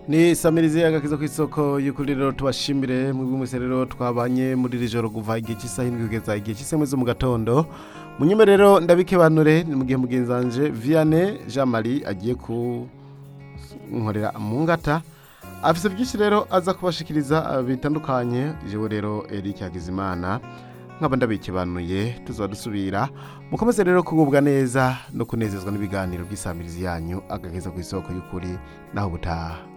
ni samirizi agakiza kw'isoko y'ukuri rero tubashimire mwebwe mwese rero twabanye muri iri joro kuva igihe cy'isaha indwi kugeza igihe cy'isemwe zo mu gatondo munyume rero ndabikebanure ni mu gihe mugenzi wanje Vianney Jean Marie agiye kunkorera mu ngata afise byinshi rero aza kubashikiriza bitandukanye jewe rero Eric Hakizimana nkaba ndabikebanuye tuzaba dusubira mukomeze rero kugubwa neza no kunezezwa n'ibiganiro by'isamirizi yanyu agakiza kw'isoko y'ukuri naho butaha.